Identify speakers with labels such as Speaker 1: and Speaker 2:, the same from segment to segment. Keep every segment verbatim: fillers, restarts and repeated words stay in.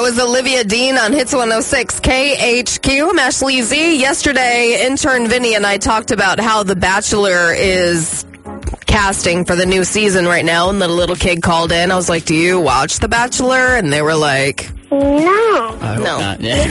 Speaker 1: That was Olivia Dean on Hits one oh six K H Q. I'm Ashley Z. Yesterday, intern Vinny and I talked about how The Bachelor is casting for the new season right now, and the little kid called in. I was like, do you watch The Bachelor? And they were like,
Speaker 2: no.
Speaker 3: I hope
Speaker 1: No.
Speaker 3: not. Yeah.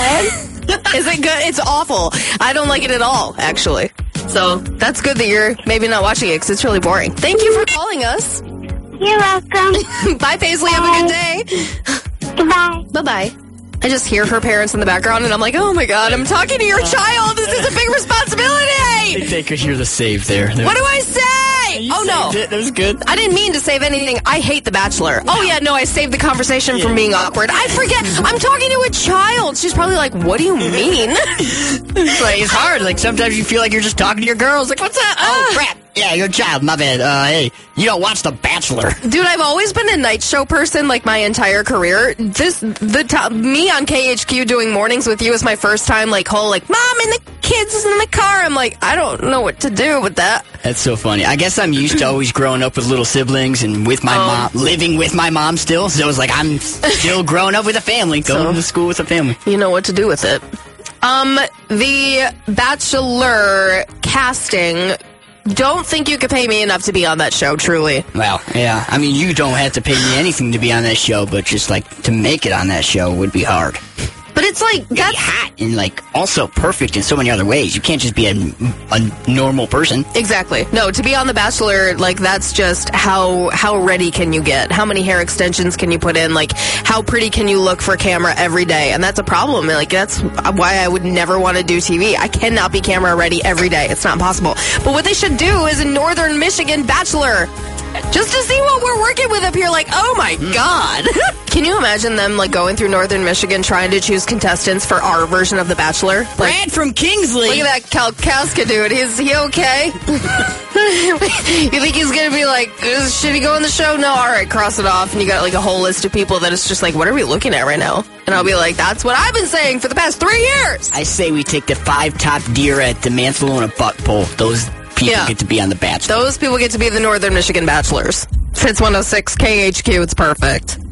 Speaker 1: is it good? It's awful. I don't like it at all, actually. So that's good that you're maybe not watching it because it's really boring. Thank you for calling us.
Speaker 2: You're welcome.
Speaker 1: Bye, Paisley. Have a good day.
Speaker 2: Goodbye.
Speaker 1: Bye-bye. I just hear her parents in the background, and I'm like, oh, my God, I'm talking to your child. This is a big responsibility.
Speaker 3: They could hear the save there. there.
Speaker 1: What do I say?
Speaker 3: You
Speaker 1: Oh, no.
Speaker 3: saved it. That was good.
Speaker 1: I didn't mean to save anything. I hate The Bachelor. Oh, yeah, no, I saved the conversation from being awkward. I forget. I'm talking to a child. She's probably like, what do you mean?
Speaker 3: It's, like, it's hard. Like, sometimes you feel like you're just talking to your girls. Like, what's that? Oh, crap. Yeah, you're a child. My bad. Uh, hey, you don't watch The Bachelor.
Speaker 1: Dude, I've always been a night show person, like, my entire career. This, the top, me on K H Q doing mornings with you is my first time, like, whole, like, Mom and the kids is in the car. I'm like, I don't know what to do with that.
Speaker 3: That's so funny. I guess I'm used to always growing up with little siblings and with my
Speaker 1: Oh.
Speaker 3: mom, living with my mom still. So it's like I'm still growing up with a family, going
Speaker 1: So-
Speaker 3: to school with a family.
Speaker 1: You know what to do with it. Um, the Bachelor casting, don't think you could pay me enough to be on that show, truly.
Speaker 3: Well, yeah. I mean, you don't have to pay me anything to be on that show, but just like to make it on that show would be hard.
Speaker 1: But it's like,
Speaker 3: Be
Speaker 1: that's...
Speaker 3: hot and like also perfect in so many other ways. You can't just be a, a normal person.
Speaker 1: Exactly. No, to be on The Bachelor, like, that's just how how ready can you get? How many hair extensions can you put in? Like, how pretty can you look for camera every day? And that's a problem. Like, that's why I would never want to do T V. I cannot be camera ready every day. It's not possible. But what they should do is a Northern Michigan Bachelor. Just to see what we're working with up here, like, oh my God. Can you imagine them, like, going through Northern Michigan trying to choose contestants for our version of The Bachelor? Like,
Speaker 3: Brad from Kingsley.
Speaker 1: look at that Kalkowska dude. Is he okay? You think he's going to be like, should he go on the show? No, all right, cross it off. And you got, like, a whole list of people that it's just like, what are we looking at right now? And I'll be like, that's what I've been saying for the past three years.
Speaker 3: I say we take the five top deer at the Mansalona Buck Bowl. Those people
Speaker 1: Yeah.
Speaker 3: get to be on The Bachelor.
Speaker 1: Those people get to be the Northern Michigan Bachelors. Fitz one oh six K H Q, it's perfect.